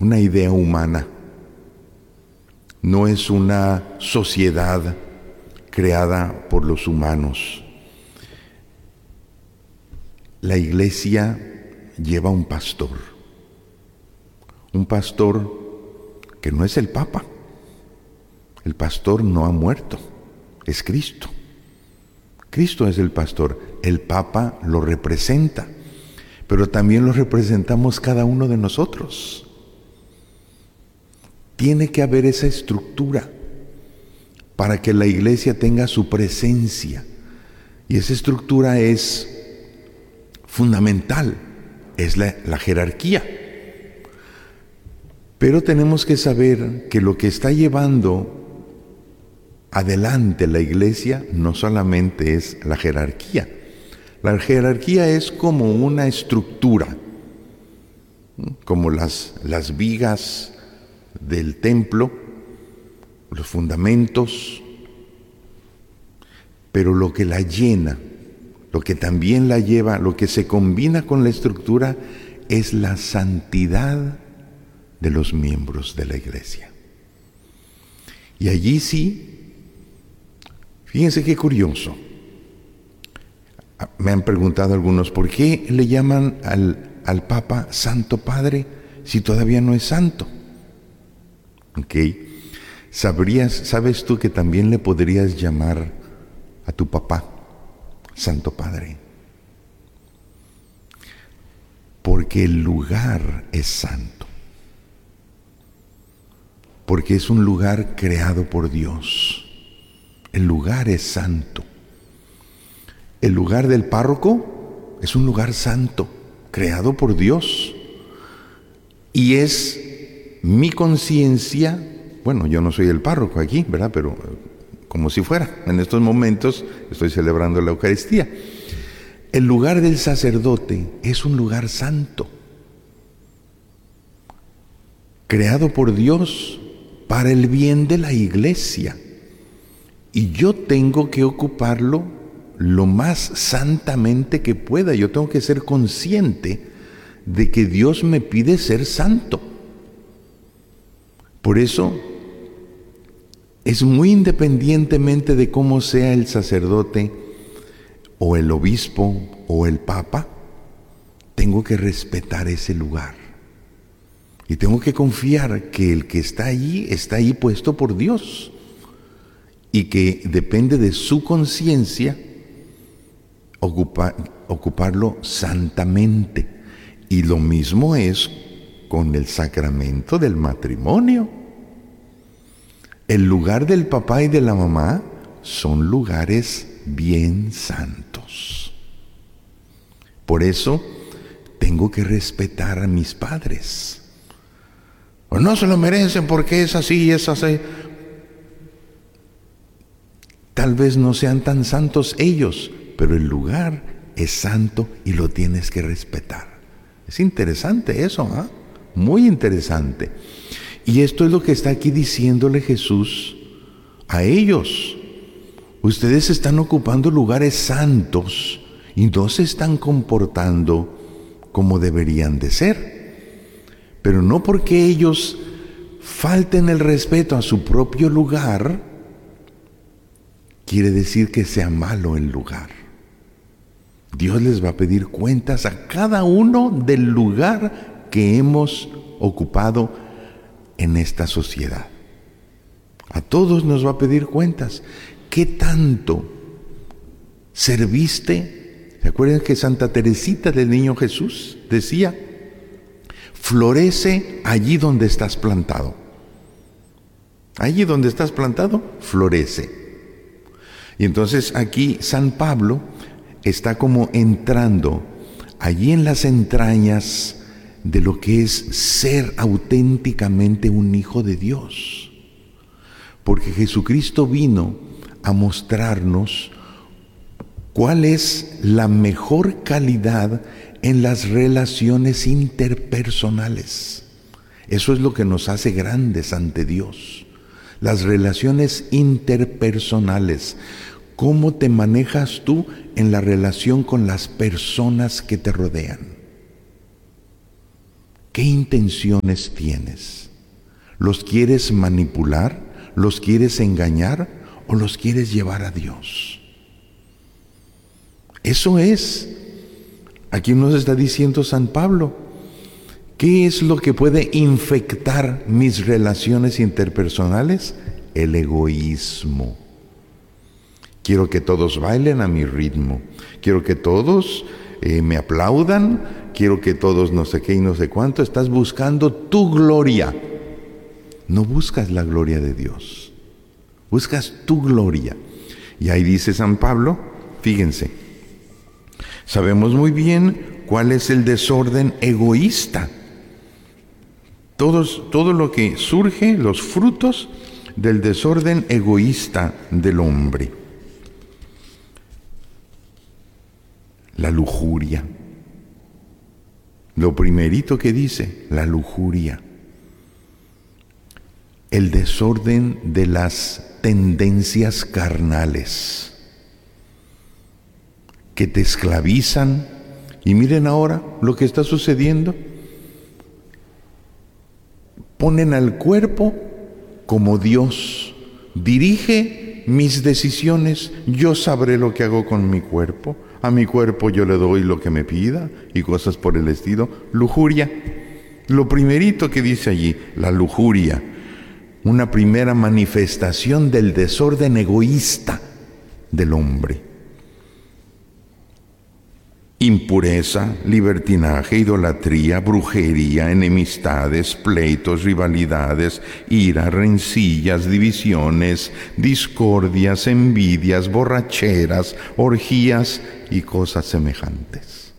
una idea humana, no es una sociedad creada por los humanos. La iglesia lleva un pastor que no es el Papa. El pastor no ha muerto, es Cristo. Cristo es el pastor, el Papa lo representa, pero también lo representamos cada uno de nosotros. Tiene que haber esa estructura para que la iglesia tenga su presencia, y esa estructura es fundamental, es la jerarquía. Pero tenemos que saber que lo que está llevando adelante la iglesia no solamente es la jerarquía. La jerarquía es como una estructura, como las vigas del templo, los fundamentos, pero lo que la llena, lo que también la lleva, lo que se combina con la estructura es la santidad de los miembros de la iglesia. Y allí sí, fíjense qué curioso. Me han preguntado algunos, ¿por qué le llaman al Papa Santo Padre si todavía no es santo? Ok. ¿Sabes tú que también le podrías llamar a tu papá Santo Padre? Porque el lugar es santo. Porque es un lugar creado por Dios. El lugar es santo. El lugar del párroco es un lugar santo, creado por Dios. Y es mi conciencia, bueno, yo no soy el párroco aquí, ¿verdad? Pero como si fuera, en estos momentos estoy celebrando la Eucaristía. El lugar del sacerdote es un lugar santo, creado por Dios para el bien de la iglesia. Y yo tengo que ocuparlo lo más santamente que pueda. Yo tengo que ser consciente de que Dios me pide ser santo. Por eso, es muy independientemente de cómo sea el sacerdote, o el obispo, o el papa, tengo que respetar ese lugar. Y tengo que confiar que el que está ahí puesto por Dios. Y que depende de su conciencia ocuparlo santamente. Y lo mismo es con el sacramento del matrimonio. El lugar del papá y de la mamá son lugares bien santos. Por eso tengo que respetar a mis padres. O no se lo merecen porque es así y es así. Tal vez no sean tan santos ellos, pero el lugar es santo y lo tienes que respetar. Es interesante eso, ¿eh? Muy interesante. Y esto es lo que está aquí diciéndole Jesús a ellos. Ustedes están ocupando lugares santos y no se están comportando como deberían de ser. Pero no porque ellos falten el respeto a su propio lugar, quiere decir que sea malo el lugar. Dios les va a pedir cuentas a cada uno del lugar que hemos ocupado en esta sociedad. A todos nos va a pedir cuentas. ¿Qué tanto serviste? ¿Se acuerdan que Santa Teresita del Niño Jesús decía: florece allí donde estás plantado? Allí donde estás plantado, florece. Y entonces aquí San Pablo está como entrando allí en las entrañas de lo que es ser auténticamente un hijo de Dios. Porque Jesucristo vino a mostrarnos cuál es la mejor calidad en las relaciones interpersonales. Eso es lo que nos hace grandes ante Dios. Las relaciones interpersonales. ¿Cómo te manejas tú en la relación con las personas que te rodean? ¿Qué intenciones tienes? ¿Los quieres manipular? ¿Los quieres engañar? ¿O los quieres llevar a Dios? Eso es. Aquí nos está diciendo San Pablo. ¿Qué es lo que puede infectar mis relaciones interpersonales? El egoísmo. Quiero que todos bailen a mi ritmo. Quiero que todos me aplaudan. Quiero que todos no sé qué y no sé cuánto. Estás buscando tu gloria. No buscas la gloria de Dios. Buscas tu gloria. Y ahí dice San Pablo, fíjense, sabemos muy bien cuál es el desorden egoísta. Todo lo que surge, los frutos del desorden egoísta del hombre. La lujuria. Lo primerito que dice, la lujuria. El desorden de las tendencias carnales que te esclavizan. Y miren ahora lo que está sucediendo. Ponen al cuerpo como Dios. Dirige mis decisiones. Yo sabré lo que hago con mi cuerpo. A mi cuerpo yo le doy lo que me pida y cosas por el estilo. Lujuria. Lo primerito que dice allí, la lujuria. Una primera manifestación del desorden egoísta del hombre. Impureza, libertinaje, idolatría, brujería, enemistades, pleitos, rivalidades, ira, rencillas, divisiones, discordias, envidias, borracheras, orgías y cosas semejantes.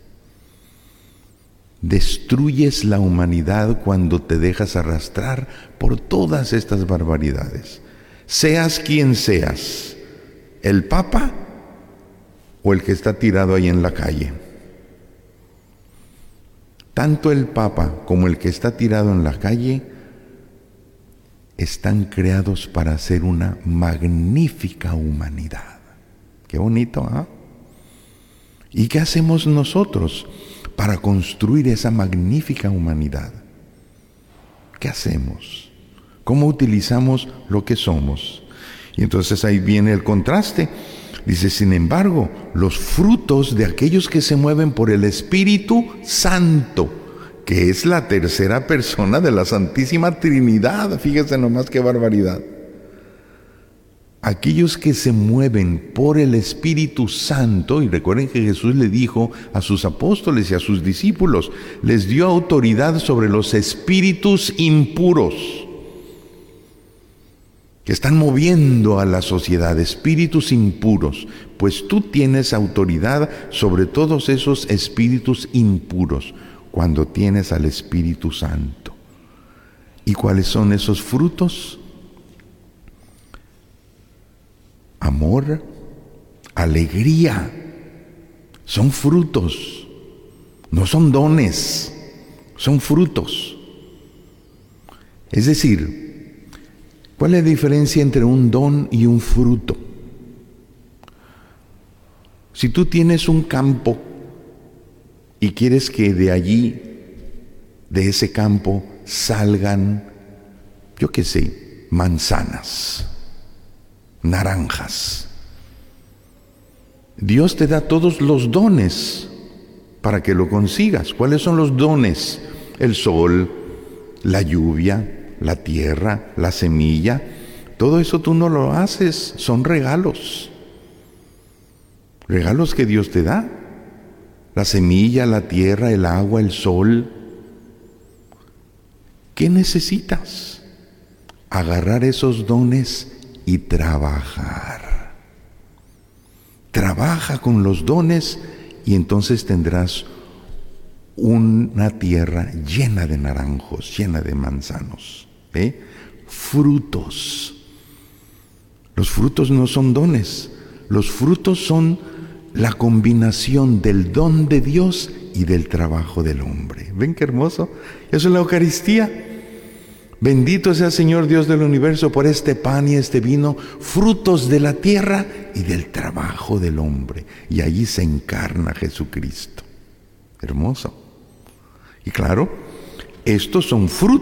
Destruyes la humanidad cuando te dejas arrastrar por todas estas barbaridades. Seas quien seas, el Papa o el que está tirado ahí en la calle. Tanto el Papa como el que está tirado en la calle están creados para ser una magnífica humanidad. Qué bonito, ¿ah? ¿Y qué hacemos nosotros para construir esa magnífica humanidad? ¿Qué hacemos? ¿Cómo utilizamos lo que somos? Y entonces ahí viene el contraste. Dice, sin embargo, los frutos de aquellos que se mueven por el Espíritu Santo, que es la tercera persona de la Santísima Trinidad. Fíjense nomás qué barbaridad. Aquellos que se mueven por el Espíritu Santo, y recuerden que Jesús le dijo a sus apóstoles y a sus discípulos, les dio autoridad sobre los espíritus impuros, que están moviendo a la sociedad, espíritus impuros, pues tú tienes autoridad sobre todos esos espíritus impuros cuando tienes al Espíritu Santo. ¿Y cuáles son esos frutos? Amor, alegría, son frutos, no son dones, son frutos. Es decir, ¿cuál es la diferencia entre un don y un fruto? Si tú tienes un campo y quieres que de allí, de ese campo, salgan, yo qué sé, manzanas, naranjas. Dios te da todos los dones para que lo consigas. ¿Cuáles son los dones? El sol, la lluvia, la tierra, la semilla. Todo eso tú no lo haces, son regalos. Regalos que Dios te da. La semilla, la tierra, el agua, el sol. ¿Qué necesitas? Agarrar esos dones y trabajar. Trabaja con los dones y entonces tendrás una tierra llena de naranjos, llena de manzanos. Frutos. Los frutos no son dones. Los frutos son la combinación del don de Dios y del trabajo del hombre. ¿Ven qué hermoso? Eso es la Eucaristía. Bendito sea Señor Dios del universo por este pan y este vino, frutos de la tierra y del trabajo del hombre. Y allí se encarna Jesucristo. Hermoso. Y claro, Estos son frutos